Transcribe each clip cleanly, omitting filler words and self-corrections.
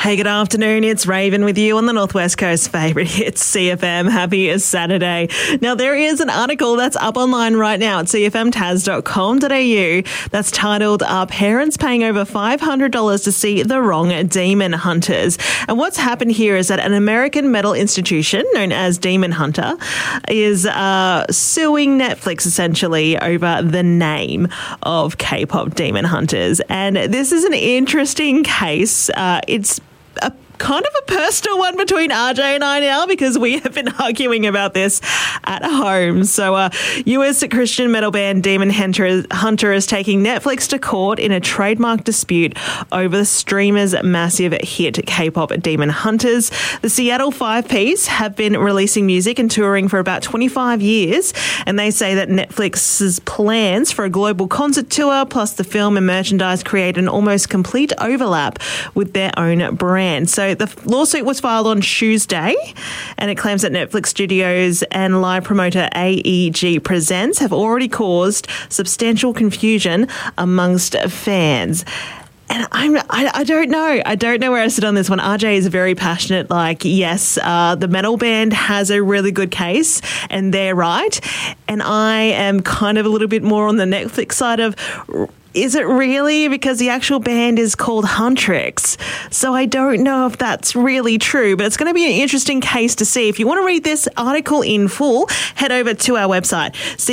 Hey, good afternoon. It's Raven with you on the Northwest Coast favourite hits CFM. Happy Saturday. Now, there is an article that's up online right now at cfmtas.com.au that's titled, "Are Parents Paying Over $500 to See the Wrong Demon Hunters?" And what's happened here is that an American mental institution known as Demon Hunter is suing Netflix essentially over the name of K-pop Demon Hunters. And this is an interesting case. It's a kind of a personal one between RJ and I now because we have been arguing about this at home. So US Christian metal band Demon Hunter is taking Netflix to court in a trademark dispute over the streamer's massive hit K-pop Demon Hunters. The Seattle five-piece have been releasing music and touring for about 25 years, and they say that Netflix's plans for a global concert tour plus the film and merchandise create an almost complete overlap with their own brand. So the lawsuit was filed on Tuesday, and it claims that Netflix Studios and live promoter AEG Presents have already caused substantial confusion amongst fans. And I don't know. I don't know where I sit on this one. RJ is very passionate. Like, yes, the metal band has a really good case and they're right. And I am kind of a little bit more on the Netflix side of, is it really? Because the actual band is called Huntrix. So I don't know if that's really true, but it's going to be an interesting case to see. If you want to read this article in full, head over to our website,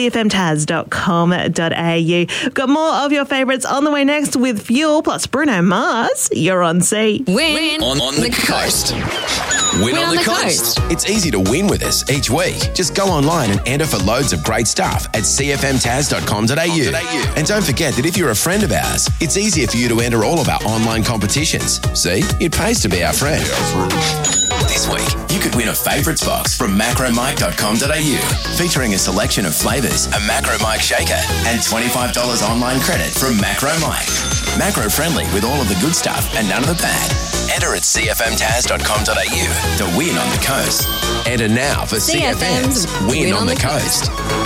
cfmtas.com.au. Got more of your favourites on the way next with Fuel plus Bruno Mars. You're on C. Win on the coast. Win on the coast. It's easy to win with us each week. Just go online and enter for loads of great stuff at cfmtas.com.au. And don't forget that if you're a friend of ours, it's easier for you to enter all of our online competitions. See, it pays to be our friend. This week, you could win a favourites box from macromike.com.au, featuring a selection of flavours, a Macro Mike shaker, and $25 online credit from Macro Mike. Macro friendly with all of the good stuff and none of the bad. Enter at cfmtas.com.au to win on the coast. Enter now for CFM's Win on the Coast.